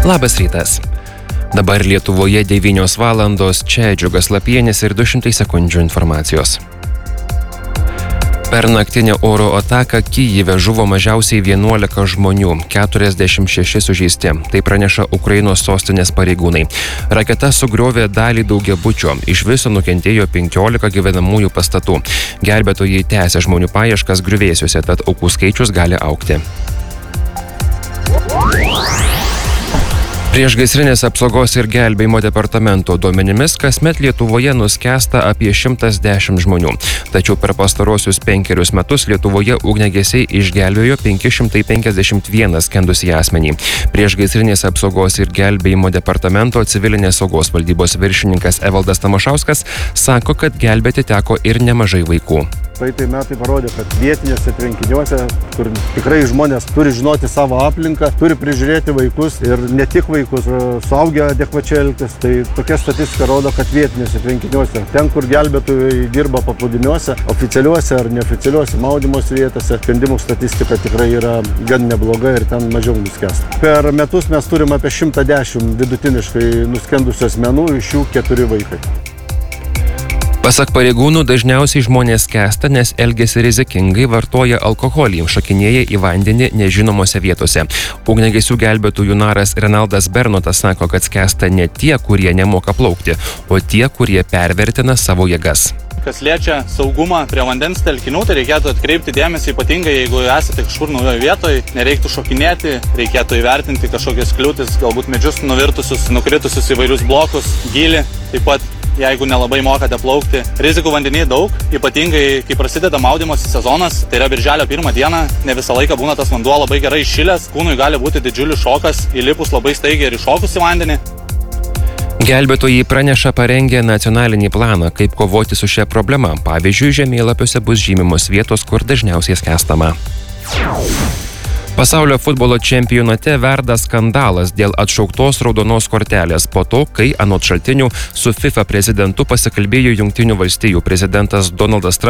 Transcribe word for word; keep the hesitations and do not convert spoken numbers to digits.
Labas rytas. Dabar Lietuvoje devynios valandos, čia Džiugas Lapienis ir du šimtai sekundžių informacijos. Per naktinę oro ataką Kyjive žuvo mažiausiai vienuolika žmonių, keturiasdešimt šeši sužeisti. Tai praneša Ukrainos sostinės pareigūnai. Raketa sugriovė dalį daugiabučio, iš viso nukentėjo penkiolika gyvenamųjų pastatų. Gelbėtojai tęsia žmonių paieškas griuvėsiuose, tad aukų skaičius gali augti. Priešgaisrinės apsaugos ir gelbėjimo departamento duomenimis kasmet Lietuvoje nuskęsta apie šimtas dešimt žmonių. Tačiau per pastarosius penkerius metus Lietuvoje ugniagesiai išgelbėjo penki šimtai penkiasdešimt vieną skendusį asmenį. Priešgaisrinės apsaugos ir gelbėjimo departamento civilinės saugos valdybos viršininkas Evaldas Tamašauskas sako, kad gelbėti teko ir nemažai vaikų. Praeitai metai parodė, kad vietinėse tvenkiniuose, kur tikrai žmonės turi žinoti savo aplinką, turi prižiūrėti vaikus ir ne tik vaikus, suaugę adekvačiai elgtis. Tai tokia statistika rodo, kad vietinėse tvenkiniuose, ten, kur gelbėtojai dirba paplūdimiuose, oficialiuose ar neoficialiuose maudymosi vietose, skendimų statistika tikrai yra gan nebloga ir ten mažiau nuskęsta. Per metus mes turim apie šimtą dešimt vidutiniškai nuskendusių asmenų, iš jų keturi vaikai. Pasak pareigūnų, dažniausiai žmonės skęsta, nes elgiasi rizikingai, vartoja alkoholį, šokinėja į vandenį nežinomose vietose. Ugniagesių gelbėtojų naras Renaldas Bernotas sako, kad skęsta ne tie, kurie nemoka plaukti, o tie, kurie pervertina savo jėgas. Kas liečia saugumą prie vandens telkinių, tai reikėtų atkreipti dėmesį ypatingai, jeigu esate kažkur naujoje vietoje, nereiktų šokinėti, reikėtų įvertinti kažkokias kliūtis, galbūt medžius nuvirtusius, nukritusius įvairius blokus, gylį, taip pat jeigu nelabai mokate plaukti. Rizikų vandenyje daug, ypatingai kai prasideda maudymosi sezonas, tai yra birželio pirmą dieną, ne visą laiką būna tas vanduo labai gerai įšilęs, kūnui gali būti didžiulis šokas, įlipus labai staigiai ir iššokus į vandenį. Gelbėtojai praneša parengę nacionalinį planą, kaip kovoti su šia problema. Pavyzdžiui, žemėlapiuose bus žymimos vietos, kur dažniausiai skęstama. Pasaulio futbolo čempionate verda skandalas dėl atšauktos raudonos kortelės po to, kai anot šaltinių su FIFA prezidentu pasikalbėjo Jungtinių valstijų prezidentas Donaldas Trumpas.